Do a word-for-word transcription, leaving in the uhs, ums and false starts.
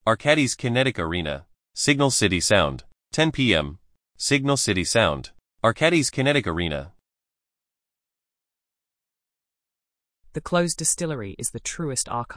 Arcadis Kinetic Arena, Signal City Sound, ten p m Signal City Sound, Arcadis Kinetic Arena. The closed distillery is the truest archive.